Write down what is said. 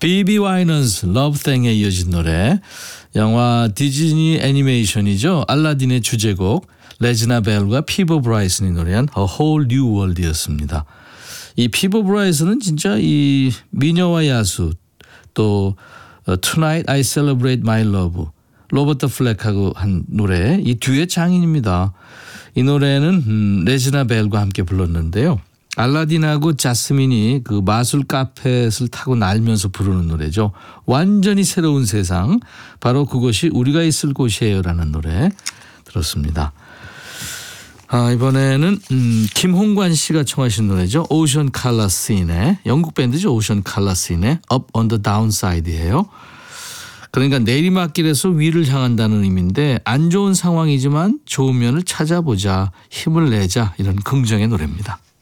비비 와이너스 Love Thing에 이어진 노래, 영화 디즈니 애니메이션이죠. 알라딘의 주제곡 레지나 벨과 피버 브라이슨이 노래한 A Whole New World이었습니다. 이 피버 브라이슨은 진짜 이 미녀와 야수, 또 Tonight I Celebrate My Love, 로버트 플렉하고 한 노래, 이 듀엣 장인입니다. 이 노래는 레지나 벨과 함께 불렀는데요. 알라딘하고 자스민이 그 마술 카펫을 타고 날면서 부르는 노래죠. 완전히 새로운 세상, 바로 그것이 우리가 있을 곳이에요라는 노래 들었습니다. 이번에는 김홍관 씨가 청하신 노래죠. 오션 칼라 씬의, 영국 밴드죠. 오션 칼라 씬의 Up on the Downside예요. 그러니까 내리막길에서 위를 향한다는 의미인데, 안 좋은 상황이지만 좋은 면을 찾아보자, 힘을 내자, 이런 긍정의 노래입니다.